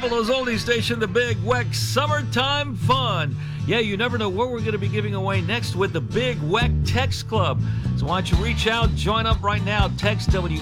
Buffalo's oldie station, the Big Weck Summertime Fun. Yeah, you never know what we're going to be giving away next with the Big Weck Text Club. So why don't you reach out, join up right now, text WECK